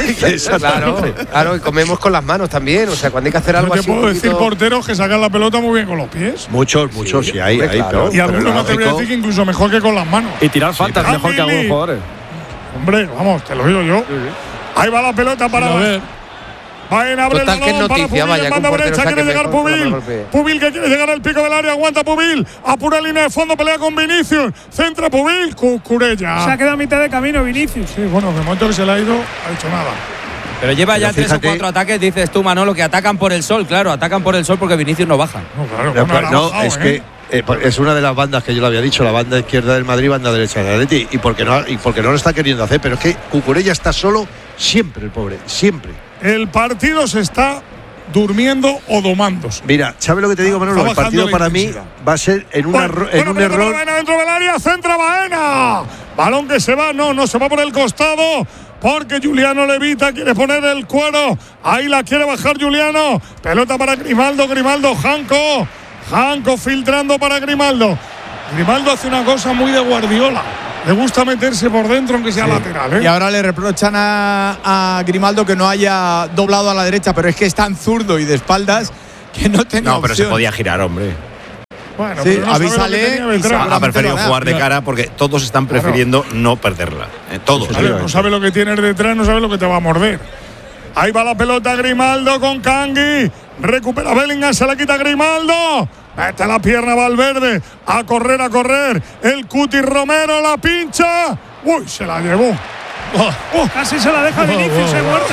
Claro, claro, y comemos con las manos también. O sea, cuando hay que hacer algo no así. Te puedo decir porteros que sacan la pelota muy bien con los pies. Muchos, muchos, sí, sí hay, hombre, hay, claro. pero, y algunos no te voy a decir que incluso mejor que con las manos. Y tirar faltas sí, mejor que algunos jugadores. Hombre, vamos, te lo digo yo. Sí, sí. Ahí va la pelota para ver. Baena abre Total, el balón noticia, para Pubil, vaya, banda derecha, quiere llegar Pubil. Pubil que quiere llegar al pico del área, aguanta Pubil. Apura línea de fondo, pelea con Vinicius. Centra Pubil, Cucurella. Se ha quedado a mitad de camino Vinicius. Sí, bueno, de momento que se le ha ido, ha dicho nada. Pero lleva Pero ya tres o cuatro ataques, dices tú, Manolo, que atacan por el sol, claro, atacan por el sol porque Vinicius no baja. No, claro, no, bueno, no bajado, es ¿eh? que eh, es una de las bandas que yo lo había dicho, la banda izquierda del Madrid, banda derecha del Atleti, y porque no, y porque no lo está queriendo hacer, pero es que Cucurella está solo siempre, el pobre, siempre. El partido se está durmiendo o domándose. Mira, ¿sabes lo que te digo, Manolo? El partido para mí va a ser en, una, bueno, en bueno, un error. Baena dentro del área, centra Baena. Balón que se va, no, no se va por el costado. Porque Juliano Levita quiere poner el cuero. Ahí la quiere bajar Juliano. Pelota para Grimaldo, Grimaldo, Janko. Janko filtrando para Grimaldo. Grimaldo hace una cosa muy de Guardiola. Le gusta meterse por dentro aunque sea sí. lateral, ¿eh? Y ahora le reprochan a, a Grimaldo que no haya doblado a la derecha, pero es que es tan zurdo y de espaldas que no tenía No, pero opción. se podía girar, hombre. Bueno, sí, no avísale. Ha preferido jugar de cara porque todos están prefiriendo claro. no perderla. Eh, todos. Vale, no sabe lo que tienes detrás, no sabe lo que te va a morder. Ahí va la pelota Grimaldo con Kangui. Recupera Bellingham, se la quita Grimaldo. Mete la pierna Valverde. A correr, a correr. El Cuti Romero la pincha. Uy, se la llevó. Oh, oh. Casi se la deja Vinicius, oh, oh, oh. se muerta.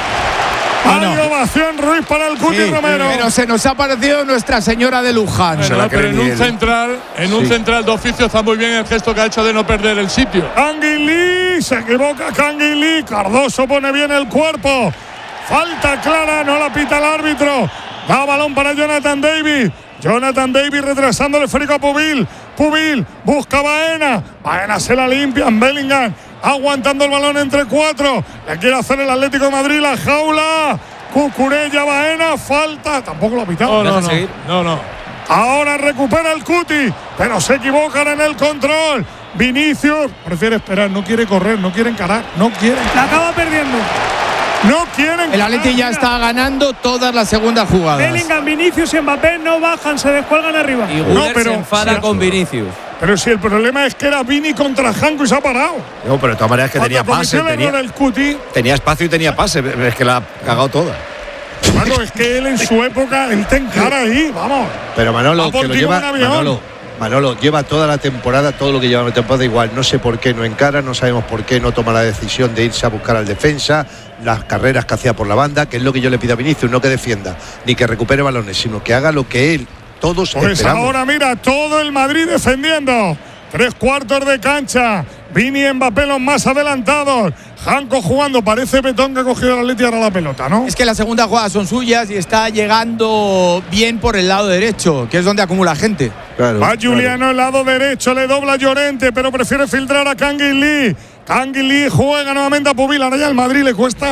Hay ovación Ruiz para el Cuti sí, Romero. Pero se nos ha parecido Nuestra Señora de Luján. Bueno, no, pero en un central, en sí. un central de oficio está muy bien el gesto que ha hecho de no perder el sitio. Canguilí, se equivoca Canguilí. Cardoso pone bien el cuerpo. Falta clara, no la pita el árbitro. Da balón para Jonathan David. Jonathan David retrasando el esférico a Pubil. Pubil busca Baena. Baena se la limpia en Bellingham. Aguantando el balón entre cuatro. Le quiere hacer el Atlético de Madrid la jaula. Cucurella, Baena, falta. Tampoco lo ha pitado. No, no, no, no, no. Ahora recupera el Cuti, pero se equivocan en el control. Vinicius prefiere esperar, no quiere correr, no quiere encarar, no quiere. La acaba perdiendo. No quieren. El Atleti ya está ganando todas las segundas jugadas. Bellingham, Vinicius y Mbappé no bajan, se descuelgan arriba. Y Guller no, pero, se enfada o sea, con Vinicius. Pero si el problema es que era Vini contra Janko y se ha parado. No, pero de todas maneras que Cuando tenía pase. Tenía, el Cuti, tenía espacio y tenía pase. Es que la ha cagado toda. Bueno, es que él en su época, él te encara ahí, vamos. Pero Manolo, que lo lleva. Manolo, Manolo, lleva toda la temporada, todo lo que lleva la temporada igual. No sé por qué no encara, no sabemos por qué no toma la decisión de irse a buscar al defensa, las carreras que hacía por la banda, que es lo que yo le pido a Vinicius, no que defienda, ni que recupere balones, sino que haga lo que él, todos pues esperamos. Ahora mira, todo el Madrid defendiendo. Tres cuartos de cancha. Vini y Mbappé los más adelantados. Janko jugando, parece Betón que ha cogido el Atleti ahora la pelota, ¿no? Es que las segundas jugadas son suyas y está llegando bien por el lado derecho, que es donde acumula gente. Claro, Va Juliano claro. el lado derecho, le dobla Llorente, pero prefiere filtrar a Canguilí. Canguilí juega nuevamente a Pubil, ahora ya el Madrid le cuesta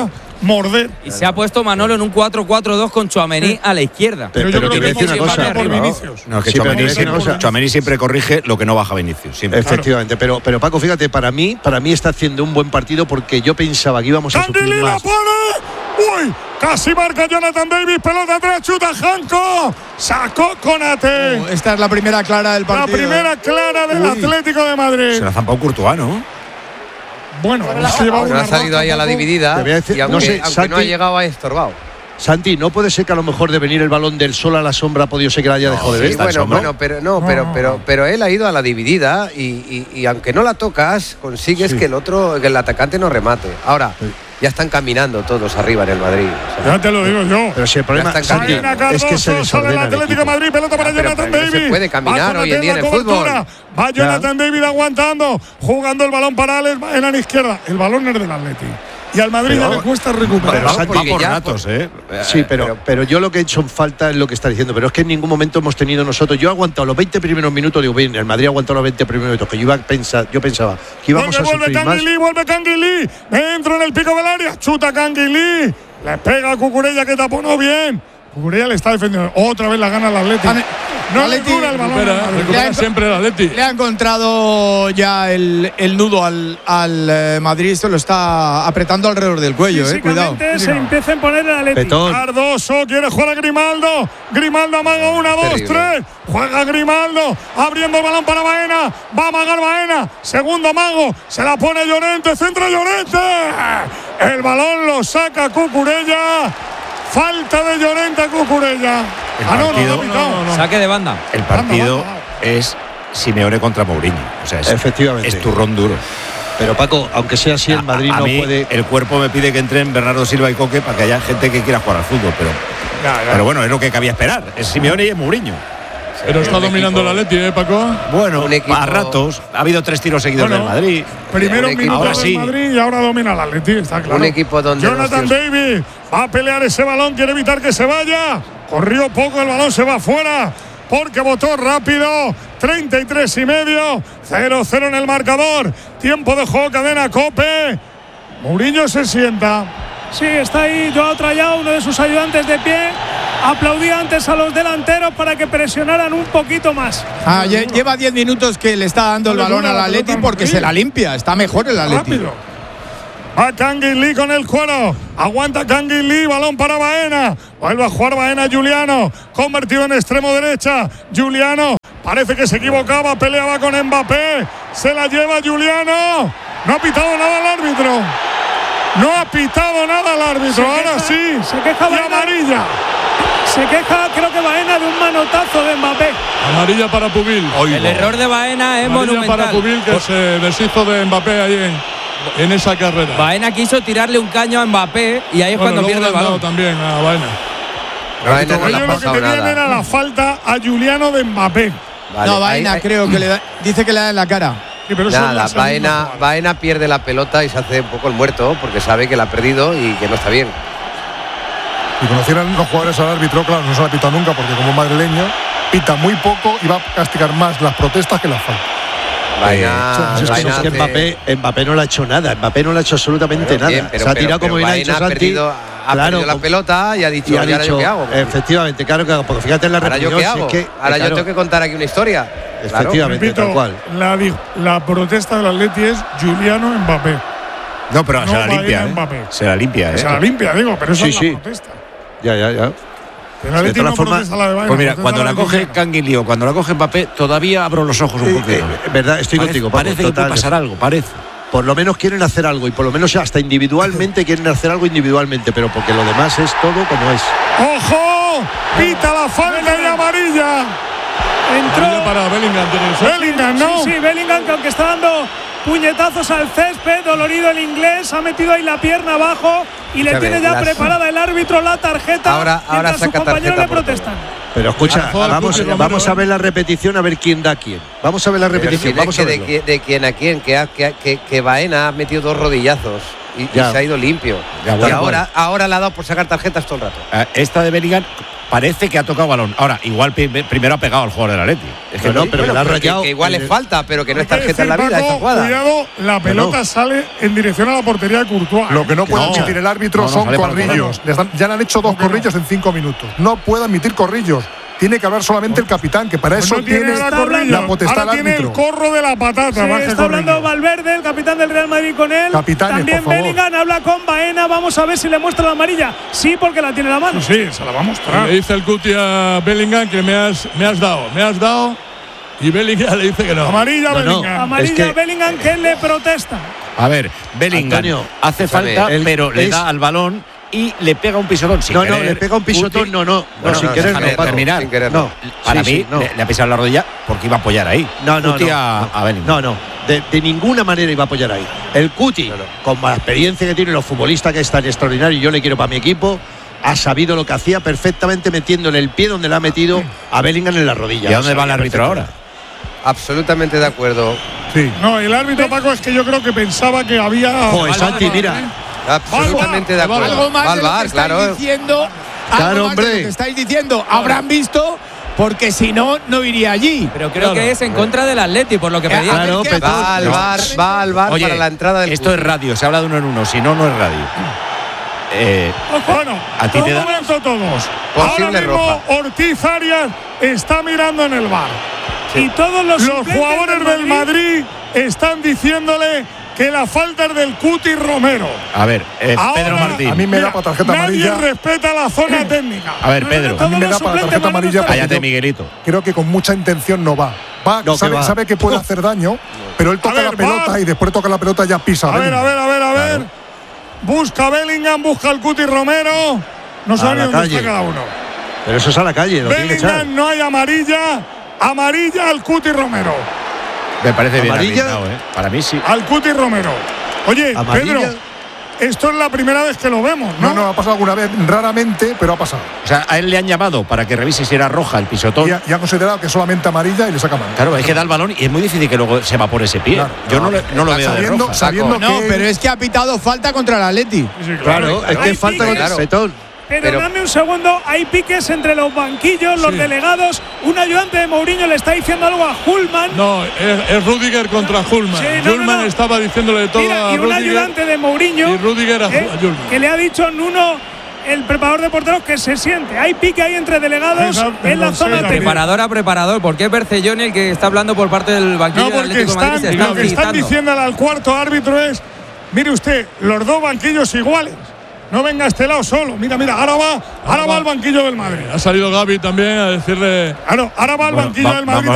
morder. Y se ha puesto Manolo en un cuatro cuatro dos con Tchouaméni a la izquierda. Pero, pero, pero te decir una cosa. Por Vinicius. No, es que Sí, Tchouaméni pero siempre, cosa. Tchouaméni siempre corrige lo que no baja Vinicius. Siempre. Efectivamente, pero, pero Paco, fíjate, para mí, para mí está haciendo un buen partido porque yo pensaba que íbamos a sufrir Canguilí la más. pone. Uy, casi marca Jonathan Davis, pelota atrás, chuta Janko. Sacó Konate. Oh, esta es la primera clara del La partido. primera clara del Uy. Atlético de Madrid. Se la ha zampado Courtois, ¿no? Bueno, es que llevaba No una ha salido ahí a la dividida. Te voy a decir- Y aunque no no, sé, aunque Santi- no ha llegado, ha estorbado. Santi, ¿no puede ser que a lo mejor de venir el balón del sol a la sombra ha podido ser que la haya dejado de ver? Sí, bueno, bueno, pero no, No, pero, no, pero, no. pero él ha ido a la dividida y, y- y aunque no la tocas, consigues Sí. que el otro, que el atacante no remate. Ahora, ya están caminando todos arriba en el Madrid. O sea, Ya te lo digo yo. Pero si el problema, Ya están Santi, caminando. Marina es que se Cardoso, sale el desordena el Atlético de equipo. Madrid, pelota para Ya, pero- Jonathan pero no se David. puede caminar Va Konate hoy en día la en el cobertura. Va Jonathan David aguantando, jugando el balón para Alex en la izquierda. El balón es del Atleti. Y al Madrid Pero- ya le cuesta recuperar. pero Va, Santi, va por ya, ratos, ¿eh? Sí, pero, pero yo lo que he hecho en falta es lo que está diciendo. Pero es que en ningún momento hemos tenido nosotros. Yo he aguantado los veinte primeros minutos. Digo, bien, el Madrid ha aguantado los veinte primeros minutos. Que yo, iba a pensar, yo pensaba que íbamos Vuelve, a vuelve sufrir más. Canguilí, vuelve Canguilí. Dentro en el pico del área. Chuta Canguilí. Le pega a Cucurella que taponó bien. Cucurella le está defendiendo. Otra vez la gana el Atleti. Ane- No le Atleti dura el balón. Recupera, al Madrid. recupera Le ha- siempre el Atleti. Le ha encontrado ya el, el nudo al, al eh, Madrid. Se lo está apretando alrededor del cuello, eh. Cuidado. Físicamente se empieza a imponer el Atleti. Petón. Cardoso quiere jugar a Grimaldo. Grimaldo amaga una, dos, Terrible. tres. Juega Grimaldo. Abriendo el balón para Baena. Va a amagar Baena. Segundo mago. Se la pone Llorente. Centro Llorente. El balón lo saca Cucurella. Falta de Llorente a Cucurella. El Ah, no, no, partido- no, ha pitado. Saque de banda. El partido Anda, anda. es Simeone contra Mourinho. O sea, es, Efectivamente. es turrón duro. Pero Paco, aunque sea así, el Madrid a, a no mí, puede. el cuerpo me pide que entren Bernardo Silva y Coque para que haya gente que quiera jugar al fútbol. Pero, pero bueno, es lo que cabía esperar. Es Simeone y es Mourinho. Pero está un dominando equipo- el Atleti, ¿eh, Paco? Bueno, Un equipo- a ratos. Ha habido tres tiros seguidos Bueno, del Madrid. Primero Un un equipo- minuto ahora del sí. Madrid y ahora domina el Atleti, está claro. Un equipo donde Jonathan los- David va a pelear ese balón, quiere evitar que se vaya. Corrió poco, el balón se va fuera porque botó rápido. treinta y tres y medio, cero cero en el marcador. Tiempo de juego, cadena Cope. Mourinho se sienta. Sí, está ahí Joao Trayao, uno de sus ayudantes de pie. Aplaudía antes a los delanteros para que presionaran un poquito más. Ah, lle- lleva diez minutos que le está dando el No le balón dura al la Atleti pelota al porque Madrid. se la limpia. Está mejor el Atleti. Rápido. Va Canguilí con el cuero. Aguanta Canguilí. Balón para Baena. Vuelve a jugar Baena Juliano. Convertido en extremo derecha. Juliano. Parece que se equivocaba. Peleaba con Mbappé. Se la lleva Juliano. No ha pitado nada el árbitro. No ha pitado nada el árbitro. Se Ahora queja- sí. se queja Y Baena. amarilla. Se queja, creo que Baena, de un manotazo de Mbappé. Amarilla para Pubil. El error de Baena es Amarilla para monumental. Pubil, que se deshizo de Mbappé ahí en, en esa carrera. Baena quiso tirarle un caño a Mbappé y ahí es Bueno, cuando luego pierde le el han dado balón. también a Baena. Baena no le Ellos ha lo que pasado tenían nada. era la falta a Juliano de Mbappé. Vale, no, ahí- Baena ahí- creo que le da, dice que le da en la cara. Sí, pero eso es Nada, la segunda Baena, jugada. Baena pierde la pelota y se hace un poco el muerto porque sabe que la ha perdido y que no está bien. Si conocieran los jugadores al árbitro, claro, no se la pita nunca porque como madrileño pita muy poco y va a castigar más las protestas que las faltas. Baena, Es que, Baena es que hace- Mbappé, Mbappé no le ha hecho nada. Mbappé no le ha hecho absolutamente Pero bien, nada. pero- se ha pero- tirado como pero bien ha Baena dicho ha Santi. perdido, ha Claro, perdido la como- pelota y ha dicho, y ha ¿y ahora dicho, yo qué hago? efectivamente, claro, claro, porque fíjate en la ¿Ahora yo repetición, qué si hago? es que, Ahora claro, yo tengo que contar aquí una historia. Claro. efectivamente, Repito, tal cual. La, di- la protesta del Atleti es Juliano Mbappé. No, pero No, se la Baena, limpia. ¿eh? Mbappé. Se la limpia, ¿eh? Se la limpia, digo, pero eso Sí, es sí. la protesta. Ya, ya, ya. El Atleti De todas no formas, protesta la de Baena, Pues mira, protesta cuando la coge Juliano. Canguilí o cuando la coge Mbappé, todavía abro los ojos un Eh, poquito. eh, verdad, estoy Parece- contigo, Paco, Parece que puede total. pasar algo, parece. Por lo menos quieren hacer algo y por lo menos hasta individualmente quieren hacer algo individualmente, pero porque lo demás es todo como es. ¡Ojo! Pita la falta y amarilla. Entró. Amarilla para Bellingham. tiene que ser. Bellingham, ¿no? Sí, sí, Bellingham, que aunque está dando puñetazos al césped, dolorido el inglés, ha metido ahí la pierna abajo y le Ya tiene ves, ya las- preparada el árbitro la tarjeta. Ahora- ahora mientras sus saca compañeros tarjeta le por protestan. Pero escucha, Mejor vamos, Puti Romero, vamos a ¿eh? ver la repetición a ver quién da a quién. Vamos a ver la Pero repetición, si vamos es a que de, verlo. qui- de quién a quién, que, ha- que, ha- que, que Baena ha metido dos rodillazos y, y Ya. se ha ido limpio. Ya, y bueno, ahora, ahora le ha dado por sacar tarjetas todo el rato. Ah, Esta de Bellingham parece que ha tocado balón. Ahora, igual primero ha pegado al jugador del Atleti. Es que no, no pero bueno, le ha rayado. Que, que igual es falta, pero que no es tarjeta decir, en la vida Paco, esta jugada. Cuidado, la pelota no. sale en dirección a la portería de Courtois. Lo que no puede no. admitir el árbitro no, no, son corrillos. Le están, ya le han hecho dos no, corrillos no. en cinco minutos. No puede admitir corrillos. Tiene que hablar solamente el capitán, que para eso no tiene, tiene la, la potestad ahora del tiene árbitro. el corro de la patata. Sí, está hablando Valverde, el capitán del Real Madrid, con él. Capitanes, También por favor. Bellingham habla con Baena. Vamos a ver si le muestra la amarilla. Sí, porque la tiene en la mano. Sí, se la va a mostrar. Le dice el Cuti a Bellingham que me has, me has dado, me has dado. Y Bellingham le dice que no. Amarilla no, Bellingham. no. Amarilla Es que, Bellingham que le protesta. A ver, Bellingham Antonio, hace falta, el, pero le es, da al balón y le pega un pisotón sin no, querer. No, le pega un pisotón, no, no. Bueno, no, sin no, querer, déjame no, Paco. terminar. Sin querer, no. Para sí, mí, sí, no. le, le ha pisado la rodilla porque iba a apoyar ahí. No, no, Cuti no. A, a Bellingham. No, no. De, de ninguna manera iba a apoyar ahí. El Cuti, no, no. con la experiencia que tiene, los futbolistas que es tan extraordinario, yo le quiero para mi equipo, ha sabido lo que hacía perfectamente metiéndole el pie donde le ha metido a Bellingham en la rodilla. ¿Y a dónde va el árbitro ahora? Absolutamente de acuerdo. Sí. No, el árbitro, Paco, es que yo creo que pensaba que había. Joder, Santi, mira. Absolutamente de acuerdo. Algo más de lo Bar, que estáis claro. diciendo. Claro, algo más hombre. de lo que estáis diciendo. Habrán visto, porque si no, no iría allí. Pero creo claro. que es en contra del Atleti, por lo que pedía. Claro, ¿qué? Va al bar, va al bar Oye, para la entrada del esto es radio, se habla de uno en uno, si no, no es radio. Eh, Bueno, a ti te un da- momento todos. Posible Ahora mismo roja. Ortiz Arias está mirando en el bar. Y todos los, Los jugadores del Madrid están diciéndole que la falta es del Cuti Romero. a ver, eh, Ahora, Pedro Martín. A mí me Mira, da para tarjeta nadie amarilla. respeta la zona técnica. A ver, Pedro. A mí me da para tarjeta amarilla. porque Cállate, yo Miguelito. Creo que con mucha intención no va. Va, No, que sabe, va. sabe que puede hacer daño, pero él toca ver, la pelota va. y después de tocar la pelota ya pisa. A ver, Bellingham. a ver, a ver, a ver. Busca Bellingham, busca al Cuti Romero. No A sabe la ni dónde está calle. cada uno. Pero eso es a la calle, lo tiene que echar. Bellingham, no hay amarilla. Amarilla al Cuti Romero. Me parece bien ¿Amarilla? arbitrado, ¿eh? Para mí sí. Al Cuti Romero. Oye, ¿Amarilla? Pedro, esto es la primera vez que lo vemos, ¿no? No, no, ha pasado alguna vez, raramente, pero ha pasado. O sea, a él le han llamado para que revise si era roja el pisotón. Y ha, y ha considerado que solamente amarilla y le saca mano. Claro, es que da el balón y es muy difícil que luego se evapore ese pie. Claro, Yo no, no, le- no lo veo de sabiendo, roja. sabiendo No, que pero es que ha pitado falta contra el Atleti. Sí, sí, Claro, es que Hay falta con piques. el petón. Pero, Pero- dame un segundo, hay piques entre los banquillos, los Sí. delegados. Un ayudante de Mourinho le está diciendo algo a Hullman. No, es, es Rudiger contra Hulman. Sí, no, no, Hulman no. estaba diciéndole todo Mira, a y un Rudiger. ayudante de Mourinho y Rudiger a, eh, a Hulman. que le ha dicho Nuno, el preparador de porteros, que se siente. Hay pique ahí entre delegados Esa- en la no sé, zona David. técnica. Preparador a preparador, porque es Bercelloni el que está hablando por parte del banquillo No, del porque Atlético de Madrid. están, Se lo están que están gritando. diciéndole al cuarto árbitro es, mire usted, los dos banquillos iguales. No venga a este lado solo. Mira, mira, ahora va, ahora va al banquillo del Madrid. Ha salido Gaby también a decirle. Claro, ahora va al Bueno, banquillo va- del Madrid. vamos